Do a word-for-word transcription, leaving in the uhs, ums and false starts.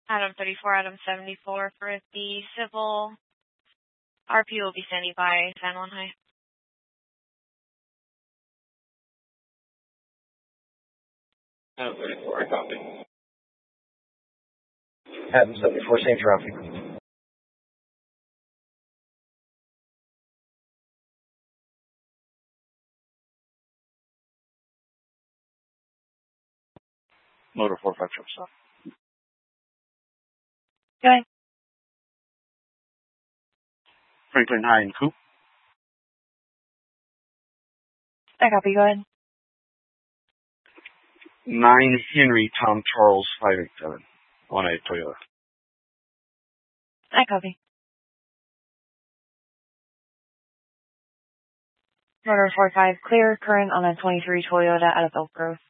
Adam thirty-four, Adam seventy-four for the civil. R P will be standing by San Juan High. Adam thirty-four, I copy. Adam seventy-four, same traffic. Motor four five triple stop. Okay. Franklin High and Coop. I copy, go ahead. nine Henry Tom Charles five eight seven. one eight Toyota. I copy. Motor four five clear, current on a twenty-three Toyota out of Elk Grove.